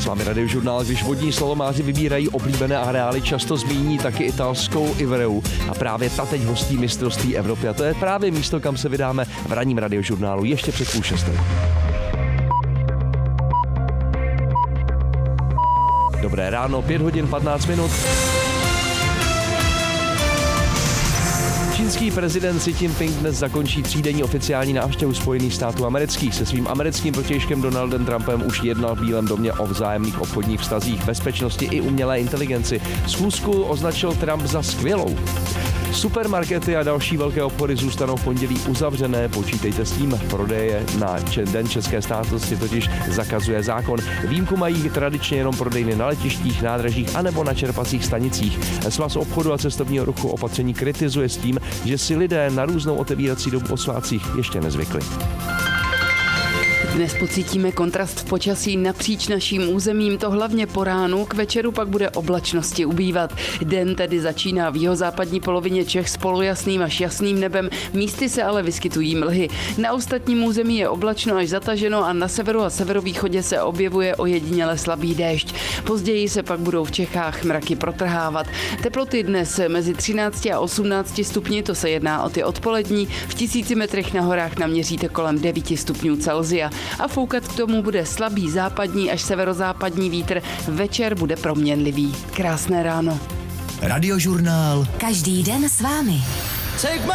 vámi Radiožurnál. Když vodní slalomáři vybírají oblíbené areály, často zmíní taky italskou Ivreu. A právě ta teď hostí mistrovství Evropy. A to je právě místo, kam se vydáme v ranním Radiožurnálu ještě před 5:30. Dobré ráno, 5 hodin 15 minut. Čínský prezident Xi Jinping dnes zakončí 3denní oficiální návštěvu Spojených států amerických. Se svým americkým protějškem Donaldem Trumpem už jednal v Bílém domě o vzájemných obchodních vztazích, bezpečnosti i umělé inteligenci. Schůzku označil Trump za skvělou. Supermarkety a další velké obchody zůstanou v pondělí uzavřené, počítejte s tím. Prodeje na Den české státnosti totiž zakazuje zákon. Výjimku mají tradičně jenom prodejny na letištích, nádražích anebo na čerpacích stanicích. Svaz obchodu a cestovního ruchu opatření kritizuje s tím, že si lidé na různou otevírací dobu o svátcích ještě nezvykli. Dnes pocítíme kontrast v počasí napříč naším územím, to hlavně po ránu, k večeru pak bude oblačnosti ubývat. Den tedy začíná v jihozápadní polovině Čech s polojasným až jasným nebem, místy se ale vyskytují mlhy. Na ostatním území je oblačno až zataženo a na severu a severovýchodě se objevuje ojediněle slabý déšť. Později se pak budou v Čechách mraky protrhávat. Teploty dnes mezi 13 a 18 stupni, to se jedná o ty odpolední, v 1000 metrech na horách naměříte kolem 9 stupňů Celsia. A foukat k tomu bude slabý západní až severozápadní vítr. Večer bude proměnlivý. Krásné ráno. Radiožurnál. Každý den s vámi.